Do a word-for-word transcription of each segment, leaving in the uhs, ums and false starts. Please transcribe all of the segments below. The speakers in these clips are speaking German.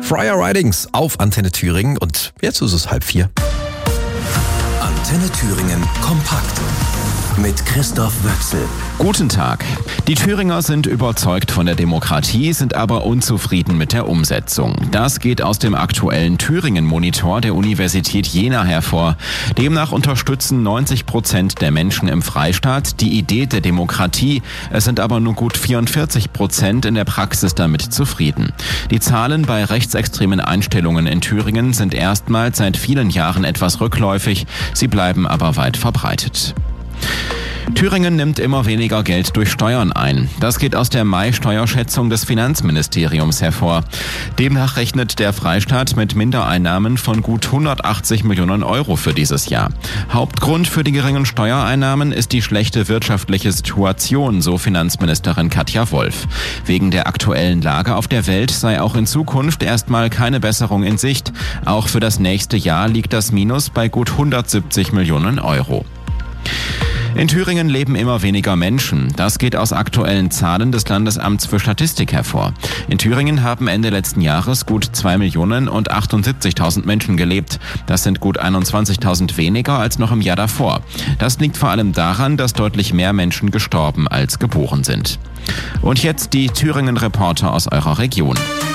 Friar Ridings auf Antenne Thüringen und jetzt ist es halb vier. Antenne Thüringen kompakt mit Christoph Wöchsel. Guten Tag. Die Thüringer sind überzeugt von der Demokratie, sind aber unzufrieden mit der Umsetzung. Das geht aus dem aktuellen Thüringen-Monitor der Universität Jena hervor. Demnach unterstützen neunzig Prozent der Menschen im Freistaat die Idee der Demokratie. Es sind aber nur gut vierundvierzig Prozent in der Praxis damit zufrieden. Die Zahlen bei rechtsextremen Einstellungen in Thüringen sind erstmals seit vielen Jahren etwas rückläufig. Sie bleiben aber weit verbreitet. Thüringen nimmt immer weniger Geld durch Steuern ein. Das geht aus der Mai-Steuerschätzung des Finanzministeriums hervor. Demnach rechnet der Freistaat mit Mindereinnahmen von gut hundertachtzig Millionen Euro für dieses Jahr. Hauptgrund für die geringen Steuereinnahmen ist die schlechte wirtschaftliche Situation, so Finanzministerin Katja Wolf. Wegen der aktuellen Lage auf der Welt sei auch in Zukunft erstmal keine Besserung in Sicht. Auch für das nächste Jahr liegt das Minus bei gut hundertsiebzig Millionen Euro. In Thüringen leben immer weniger Menschen. Das geht aus aktuellen Zahlen des Landesamts für Statistik hervor. In Thüringen haben Ende letzten Jahres gut zwei Millionen und achtundsiebzigtausend Menschen gelebt. Das sind gut einundzwanzigtausend weniger als noch im Jahr davor. Das liegt vor allem daran, dass deutlich mehr Menschen gestorben als geboren sind. Und jetzt die Thüringen-Reporter aus eurer Region.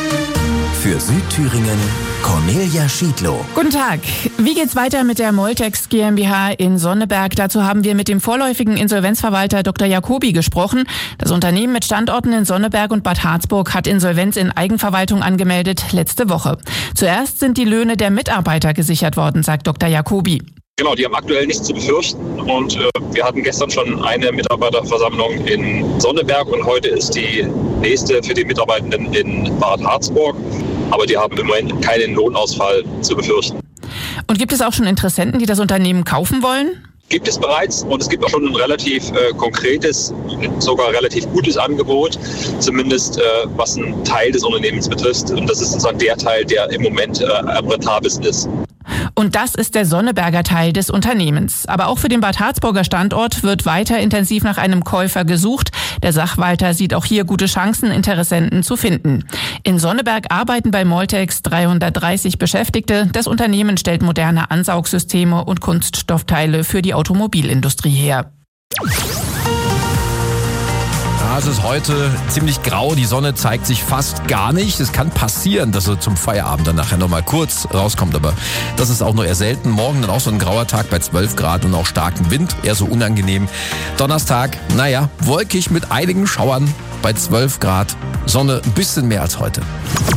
Für Südthüringen Cornelia Schiedlow. Guten Tag. Wie geht's weiter mit der Moltex GmbH in Sonneberg? Dazu haben wir mit dem vorläufigen Insolvenzverwalter Doktor Jacobi gesprochen. Das Unternehmen mit Standorten in Sonneberg und Bad Harzburg hat Insolvenz in Eigenverwaltung angemeldet letzte Woche. Zuerst sind die Löhne der Mitarbeiter gesichert worden, sagt Doktor Jacobi. Genau, die haben aktuell nichts zu befürchten und äh, wir hatten gestern schon eine Mitarbeiterversammlung in Sonneberg und heute ist die nächste für die Mitarbeitenden in Bad Harzburg, aber die haben im Moment keinen Lohnausfall zu befürchten. Und gibt es auch schon Interessenten, die das Unternehmen kaufen wollen? Gibt es bereits und es gibt auch schon ein relativ äh, konkretes, sogar relativ gutes Angebot, zumindest äh, was einen Teil des Unternehmens betrifft und das ist sozusagen der Teil, der im Moment äh, am rentabelsten ist. Und das ist der Sonneberger Teil des Unternehmens. Aber auch für den Bad Harzburger Standort wird weiter intensiv nach einem Käufer gesucht. Der Sachwalter sieht auch hier gute Chancen, Interessenten zu finden. In Sonneberg arbeiten bei Moltex dreihundertdreißig Beschäftigte. Das Unternehmen stellt moderne Ansaugsysteme und Kunststoffteile für die Automobilindustrie her. Ja, es ist heute ziemlich grau, die Sonne zeigt sich fast gar nicht. Es kann passieren, dass sie zum Feierabend dann nachher nochmal kurz rauskommt, aber das ist auch nur eher selten. Morgen dann auch so ein grauer Tag bei zwölf Grad und auch starkem Wind, eher so unangenehm. Donnerstag, naja, wolkig mit einigen Schauern bei zwölf Grad, Sonne ein bisschen mehr als heute.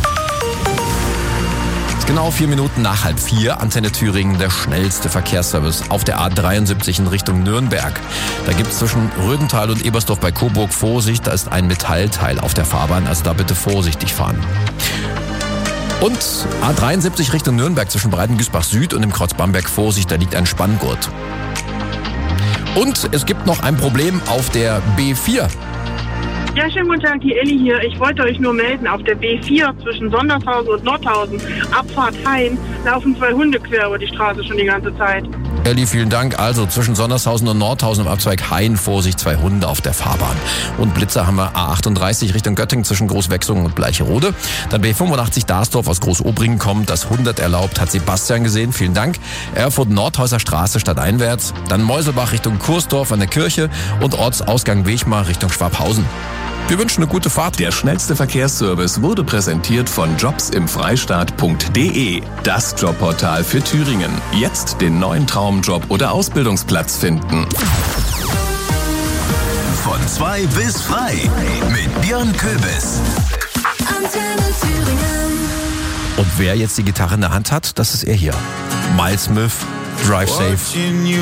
Genau vier Minuten nach halb vier, Antenne Thüringen, der schnellste Verkehrsservice auf der A dreiundsiebzig in Richtung Nürnberg. Da gibt es zwischen Rödental und Ebersdorf bei Coburg Vorsicht, da ist ein Metallteil auf der Fahrbahn, also da bitte vorsichtig fahren. Und A dreiundsiebzig Richtung Nürnberg zwischen Breitengüßbach Süd und dem Kreuz Bamberg Vorsicht, da liegt ein Spanngurt. Und es gibt noch ein Problem auf der B vier. Ja, schönen guten Tag, die Elli hier. Ich wollte euch nur melden, auf der B vier zwischen Sondershausen und Nordhausen, Abfahrt Hain, laufen zwei Hunde quer über die Straße schon die ganze Zeit. Elli, vielen Dank. Also zwischen Sondershausen und Nordhausen im Abzweig Hain, Vorsicht, zwei Hunde auf der Fahrbahn. Und Blitzer haben wir A achtunddreißig Richtung Göttingen zwischen Großwechsungen und Bleicherode. Dann B fünfundachtzig Darsdorf aus Großobringen kommt, das hundert erlaubt, hat Sebastian gesehen, vielen Dank. Erfurt Nordhäuser Straße stadteinwärts. Dann Meuselbach Richtung Kursdorf an der Kirche und Ortsausgang Wechmar Richtung Schwabhausen. Wir wünschen eine gute Fahrt. Der schnellste Verkehrsservice wurde präsentiert von jobs im freistaat punkt de. Das Jobportal für Thüringen. Jetzt den neuen Traumjob oder Ausbildungsplatz finden. Von zwei bis frei mit Björn Köbis. Antenne Thüringen. Und wer jetzt die Gitarre in der Hand hat, das ist er hier. Miles Smith, Drive Safe.